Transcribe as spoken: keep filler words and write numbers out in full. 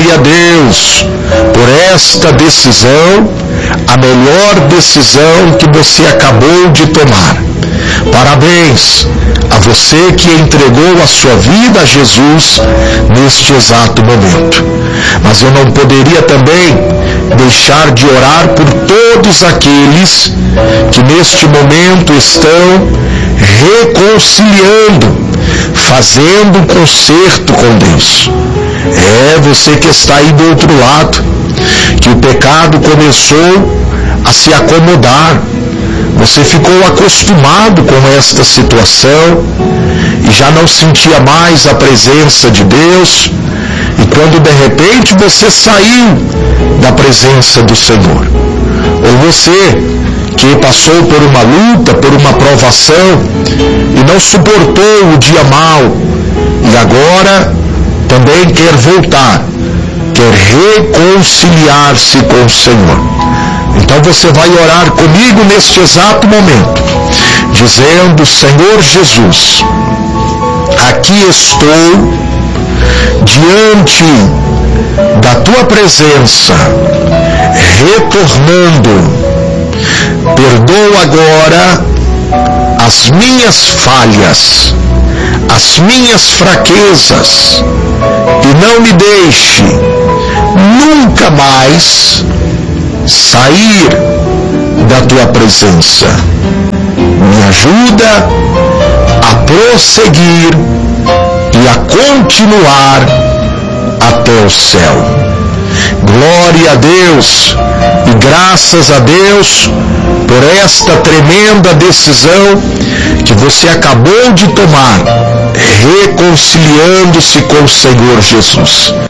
Glória a Deus por esta decisão, a melhor decisão que você acabou de tomar. Parabéns a você que entregou a sua vida a Jesus neste exato momento. Mas eu não poderia também deixar de orar por todos aqueles que neste momento estão reconciliando, fazendo um conserto com Deus. É você que está aí do outro lado, que o pecado começou a se acomodar. Você ficou acostumado com esta situação e já não sentia mais a presença de Deus. E quando de repente você saiu da presença do Senhor, ou você que passou por uma luta, por uma provação e não suportou o dia mau e agora também quer voltar, quer reconciliar-se com o Senhor. Então você vai orar comigo neste exato momento, dizendo: Senhor Jesus, aqui estou diante da tua presença, retornando. Perdoa agora as minhas falhas, as minhas fraquezas, e não me deixe nunca mais sair da tua presença. Me ajuda a prosseguir e a continuar até o céu. Glória a Deus e graças a Deus por esta tremenda decisão que você acabou de tomar, reconciliando-se com o Senhor Jesus.